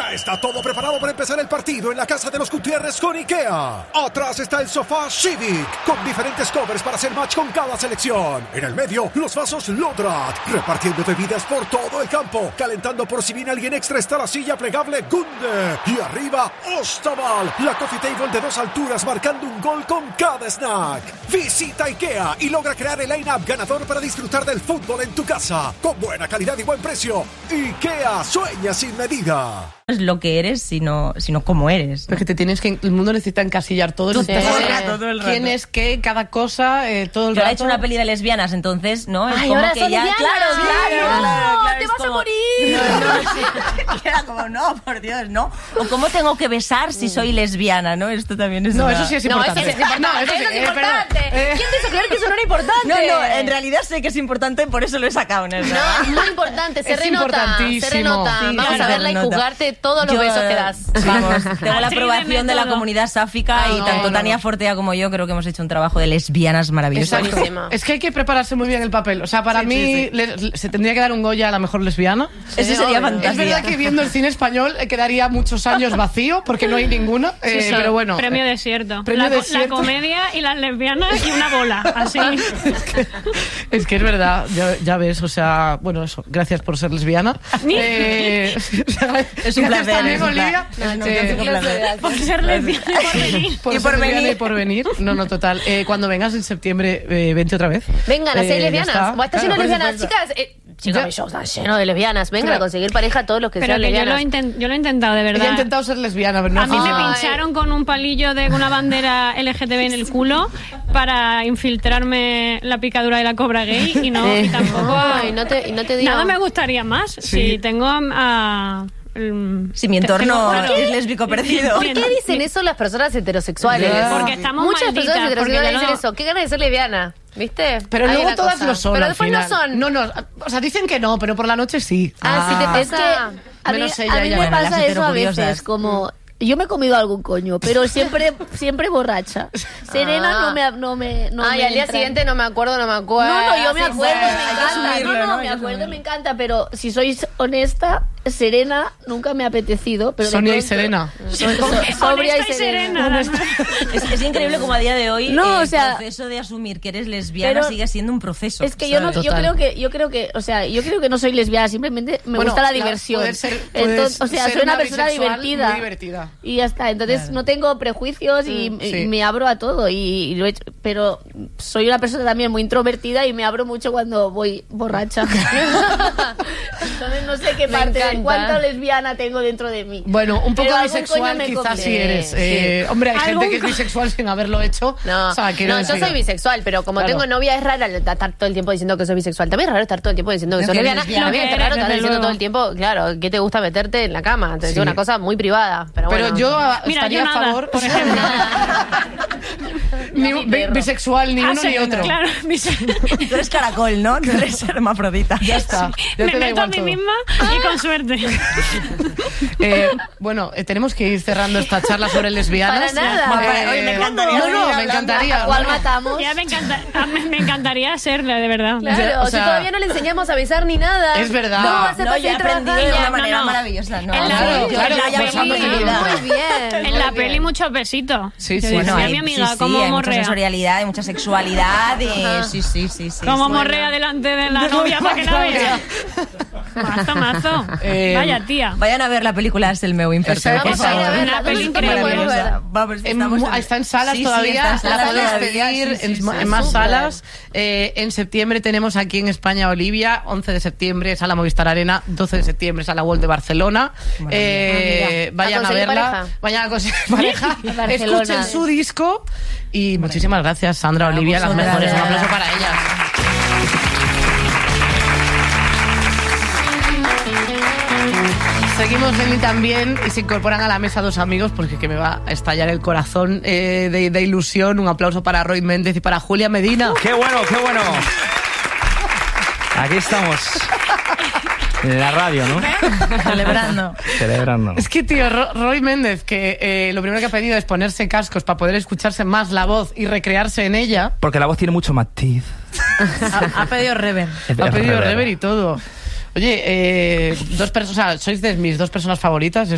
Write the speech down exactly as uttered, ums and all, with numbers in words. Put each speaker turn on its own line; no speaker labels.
Ya está todo preparado para empezar el partido en la casa de los Gutiérrez con IKEA. Atrás está el sofá Civic, con diferentes covers para hacer match con cada selección. En el medio, los vasos Lodrat, repartiendo bebidas por todo el campo. Calentando por si viene alguien extra está la silla plegable Gunde. Y arriba, Ostaval, la coffee table de dos alturas marcando un gol con cada snack. Visita IKEA y logra crear el line-up ganador para disfrutar del fútbol en tu casa. Con buena calidad y buen precio. IKEA, sueña sin medida.
No es lo que eres, sino, sino cómo eres, ¿no?
Porque te tienes que... El mundo necesita encasillar todo.
Tú,
Sí.
todo el rato, todo el rato.
¿Quién es qué? Cada cosa, eh, todo el
Yo
rato.
he hecho una peli de lesbianas, entonces, ¿no? Es
Ay,
como
ahora
que
son
ya...
lesbianas.
Claro,
Sí.
claro,
No,
claro, claro,
te
es
vas a
como-
morir.
No, no, sí. Era como, no, por Dios, ¿no? O cómo tengo que besar si soy lesbiana, ¿no? Esto también es
No,
una-
eso sí es
No, eso
importante.
sí es importante.
No, eso sí,
Eso es
eh,
importante.
perdón. Eh,
¿Quién te hizo creer que eso no era importante?
No, no, en realidad sé que es importante, por eso lo he sacado, ¿no?
No, es muy importante, se
Es
renota, se
importantísimo.
renota.
Sí,
Vamos
claro,
a verla y
se renota.
juzgarte todos los
Yo,
besos que das.
Vamos, tengo la
Así
aprobación
de
de la
método.
comunidad sáfica
Ah,
y
no,
tanto
no,
Tania
no.
Fortea como yo creo que hemos hecho un trabajo de lesbianas maravilloso.
Es buenísima.
Es que hay que prepararse muy bien el papel. O sea, para
Sí,
mí
sí, sí.
le- le- se tendría que dar un Goya a la mejor lesbiana.
Ese sería
obvio.
fantástico.
Es verdad que viendo el cine español eh, quedaría muchos años vacío porque no hay ninguna. eh,
Sí,
pero bueno.
Premio
eh,
desierto.
premio
la, co-
desierto.
la comedia y las lesbianas y una bola. Así.
Es que es verdad, ya, ya ves, o sea, bueno, eso, gracias por ser lesbiana. Eh, o sea,
Es un
gracias
placer,
también,
es un
Olivia.
placer. No, no,
Eh,
no, no, no.
Por ser lesbiana y por venir.
por
Y
ser
por
lesbiana
venir.
y por venir. No, no, total. Eh, cuando vengas en septiembre, eh, vente otra vez.
Vengan a ser
Eh, ya
lesbianas.
está.
O está lleno de
Claro,
lesbianas.
por
Chicas, eh, chicas,
Ya.
mi show está lleno de lesbianas. Vengan
Claro.
a conseguir pareja a todos los que
Pero
sean
que yo lo,
lesbianas.
inten- yo lo he intentado, de
Ella
verdad.
ha intentado ser lesbiana, pero no
A mí me
Ay.
pincharon con un palillo de una bandera L G T B en el culo para infiltrarme la picadura de la cobra gay y no, y tampoco...
Ay, no te, y no te digo.
Nada me gustaría más si tengo a... a- mm,
Si mi
te-
entorno
tengo-
es lésbico perdido.
¿Por qué dicen eso las personas heterosexuales?
Ya.
Porque estamos
Muchas
malditas,
personas heterosexuales
porque yo
dicen
no-
eso. Qué ganas de ser lesbiana, ¿viste?
Pero
Hay
luego
una
todas
cosa.
lo son.
Pero
al
después
final.
no son.
No, no. O sea, dicen que no, pero por la noche sí.
Ah, sí te
Ah.
Es que
pasa.
a mí,
Menos ella,
a mí
ella.
me
Bueno, las
pasa eso a
heterocuriosas.
veces, como... Yo me he comido algún coño, pero siempre siempre borracha. Serena
Ah.
no me... No me no
Ay,
me
al día
entra.
siguiente no me acuerdo, no me acuerdo.
No, no, yo me
Sí,
acuerdo,
sí.
me
hay que
encanta.
asumirlo,
No, no,
¿no?
me
Hay que
acuerdo,
asumirlo.
me encanta, pero si sois honesta, Serena nunca me ha apetecido. Pero de
Sonia y
pronto-
Serena.
So- so- sobria
Honesta y serena. la-
Es, es increíble como a día de hoy
No,
el
o sea,
proceso de asumir que eres lesbiana
pero
sigue siendo un proceso.
Es que yo no,
¿sabes?
yo
Total.
creo que, yo creo que, o sea, yo creo que no soy lesbiana, simplemente me
Bueno,
gusta la
claro,
diversión.
poder ser- puedes
Entonces, o sea,
ser
soy una
una
persona
bisexual
divertida.
muy divertida.
Y ya está. Entonces no tengo prejuicios y, y
sí.
me abro a todo. Y, y lo he hecho, pero soy una persona también muy introvertida y me abro mucho cuando voy borracha. Entonces no sé qué
Me
parte, de
encanta.
cuánto lesbiana tengo dentro de mí.
Bueno, un poco
Pero algún
bisexual
coño me
quizás
comí.
sí eres. Eh, hombre, hay gente
¿Algún
que es
co-
bisexual sin haberlo hecho.
No,
O sea, quiero
no yo
decir-
soy bisexual, pero como
Claro.
tengo novia es raro estar todo el tiempo diciendo que soy bisexual. También es raro estar todo el tiempo diciendo que
No,
soy
que eres
lesbiana.
lesbiana.
También es
No, que
raro
eres,
estar
desde
diciendo
luego.
todo el tiempo, claro, que te gusta meterte en la cama. Te
Sí.
digo una cosa muy privada, pero bueno.
Pero yo ah,
Mira,
estaría
yo
a
nada,
favor.
por ejemplo.
Ni un- bi- bisexual, ni
Ah,
uno
sí,
ni otro.
Claro, mis-
Tú eres caracol, ¿no? Tú eres hermafrodita.
Ya está. Ya
me
te da
meto a
igual
mí
todo.
misma y con suerte.
Eh, bueno, eh, tenemos que ir cerrando esta charla sobre lesbianas.
Para nada.
Eh,
Oye, me encantaría
No,
seguir
no, me
hablando.
encantaría.
¿A cuál
no, no.
matamos?
Ya me, encanta, a mí me encantaría serle, de verdad.
Claro,
Ya, o
si
sea-
todavía no le enseñamos a besar ni nada.
Es verdad.
¿Cómo va a ser
No,
para
yo he
seguir
aprendido de
trabajando?
una
No,
manera
no.
maravillosa. No,
En la-
no, yo
claro,
ya- ya
besando
aprendí.
sin duda.
Muy bien.
En
muy
la
bien.
peli muchos besitos.
Sí,
Yo
sí,
decía,
bueno,
mi
hay-
amiga,
sí, sí,
cómo
hay mucha
morrea.
sensorialidad, hay mucha sexualidad y sí, sí, sí, sí.
Cómo
sí.
morrea delante de la novia para que la vea. Mazo, mazo.
Eh,
Vaya tía.
Vayan a ver la película Es el meu imperfecto.
Esa-
por
vamos a ir a
favor.
verla.
Una peli
¿Dónde
increíble.
podemos ver?
Maravillosa. Vamos,
En
estamos
mu-
en-
está en salas
Sí, sí,
todavía,
está en salas
la puedes
todavía,
pedir
sí, sí,
en,
sí,
ma-
sí.
en más
Súper.
salas. Eh, en septiembre tenemos aquí en España Olivia, once de septiembre Sala Movistar Arena, doce de septiembre Sala World de Barcelona. Eh, vayan
A
a,
conseguir
verla,
pareja.
vayan a conseguir pareja,
Barcelona.
escuchen su disco y muchísimas gracias Sandra,
A
Olivia, las
vosotras.
mejores, un aplauso para ellas. Seguimos en Y También y se incorporan a la mesa dos amigos porque que me va a estallar el corazón eh, de, de ilusión. Un aplauso para Roy Méndez y para Julia Medina.
¡Qué bueno, qué bueno! Aquí estamos. En la radio, ¿no?
Celebrando.
Celebrando.
Es que, tío, Ro- Roy Méndez, que eh, lo primero que ha pedido es ponerse cascos para poder escucharse más la voz y recrearse en ella.
Porque la voz tiene mucho matiz.
Ha, ha pedido rever.
Ha pedido rever y todo. Oye, eh, dos personas, o sea, sois de mis dos personas favoritas.